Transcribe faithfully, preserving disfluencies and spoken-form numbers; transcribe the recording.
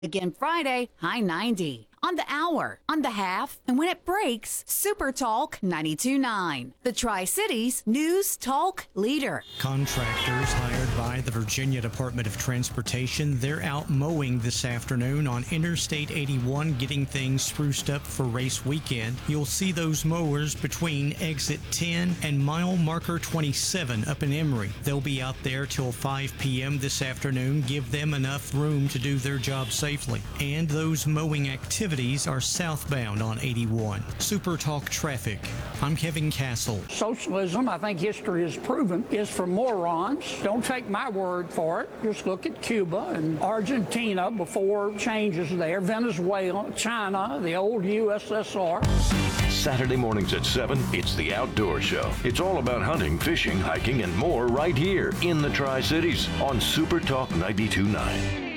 Again Friday, high ninety. On the hour, on the half, and when it breaks, Super Talk ninety-two point nine. The Tri-Cities News Talk Leader. Contractors hired by the Virginia Department of Transportation, they're out mowing this afternoon on Interstate eighty-one, getting things spruced up for race weekend. You'll see those mowers between exit ten and mile marker twenty-seven up in Emory. They'll be out there till five p.m. this afternoon, give them enough room to do their job safely. And those mowing activities are southbound on eighty-one. Super Talk Traffic. I'm Kevin Castle. Socialism, I think history has proven, is for morons. Don't take my word for it. Just look at Cuba and Argentina before changes there, Venezuela, China, the old U S S R. Saturday mornings at seven, it's The Outdoor Show. It's all about hunting, fishing, hiking, and more right here in the Tri-Cities on Super Talk ninety-two point nine.